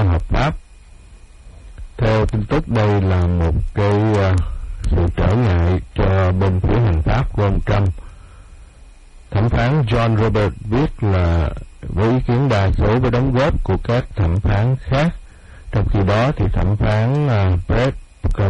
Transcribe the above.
hợp pháp. Theo tin tức, đây là một cái sự trở ngại cho bên phía hành pháp của ông Trump. Thẩm phán John Roberts viết là với ý kiến đa số với đóng góp của các thẩm phán khác. Trong khi đó thì thẩm phán Brett